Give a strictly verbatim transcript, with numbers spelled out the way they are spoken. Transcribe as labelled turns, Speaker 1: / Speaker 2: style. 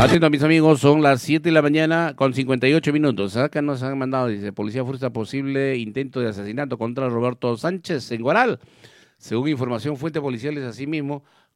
Speaker 1: Atento, mis amigos, son las siete de la mañana con cincuenta y ocho minutos. Acá nos han mandado, dice, policía frustra posible intento de asesinato contra Roberto Sánchez en Guaral. Según información fuentes policiales, asimismo,